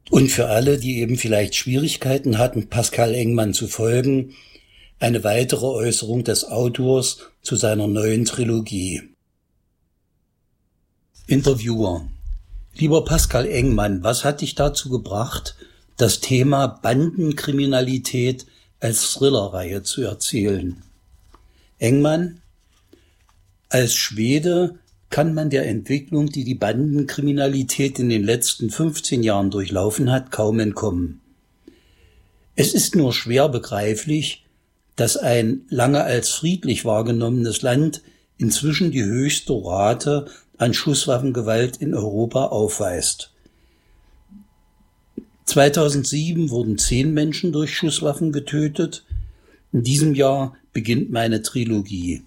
Und für alle, die eben vielleicht Schwierigkeiten hatten, Pascal Engman zu folgen, eine weitere Äußerung des Autors zu seiner neuen Trilogie. Interviewer: Lieber Pascal Engman, was hat dich dazu gebracht, das Thema Bandenkriminalität als Thrillerreihe zu erzählen? Engman: Als Schwede kann man der Entwicklung, die die Bandenkriminalität in den letzten 15 Jahren durchlaufen hat, kaum entkommen. Es ist nur schwer begreiflich, dass ein lange als friedlich wahrgenommenes Land inzwischen die höchste Rate an Schusswaffengewalt in Europa aufweist. 2007 wurden 10 Menschen durch Schusswaffen getötet. In diesem Jahr beginnt meine Trilogie.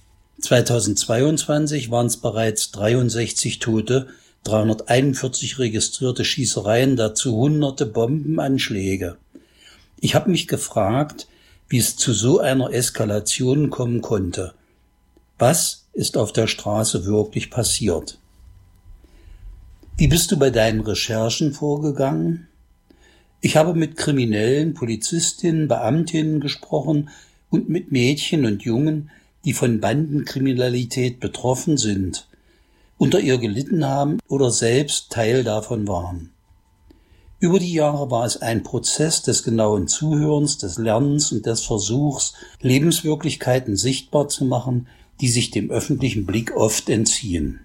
2022 waren es bereits 63 Tote, 341 registrierte Schießereien, dazu hunderte Bombenanschläge. Ich habe mich gefragt, wie es zu so einer Eskalation kommen konnte. Was ist auf der Straße wirklich passiert? Wie bist du bei deinen Recherchen vorgegangen? Ich habe mit Kriminellen, Polizistinnen, Beamtinnen gesprochen und mit Mädchen und Jungen, die von Bandenkriminalität betroffen sind, unter ihr gelitten haben oder selbst Teil davon waren. Über die Jahre war es ein Prozess des genauen Zuhörens, des Lernens und des Versuchs, Lebenswirklichkeiten sichtbar zu machen, die sich dem öffentlichen Blick oft entziehen.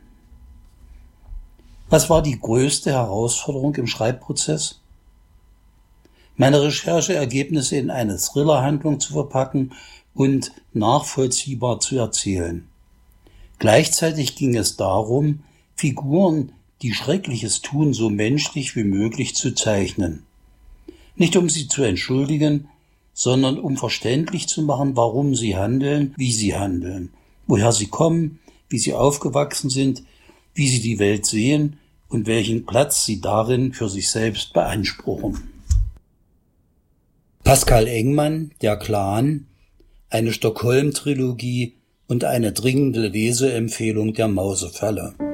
Was war die größte Herausforderung im Schreibprozess? Meine Rechercheergebnisse in eine Thrillerhandlung zu verpacken und nachvollziehbar zu erzählen. Gleichzeitig ging es darum, Figuren, die Schreckliches tun, so menschlich wie möglich zu zeichnen. Nicht um sie zu entschuldigen, sondern um verständlich zu machen, warum sie handeln, wie sie handeln, woher sie kommen, wie sie aufgewachsen sind, wie sie die Welt sehen und welchen Platz sie darin für sich selbst beanspruchen. Pascal Engman, Der Clan, eine Stockholm-Trilogie und eine dringende Leseempfehlung der Mausefalle.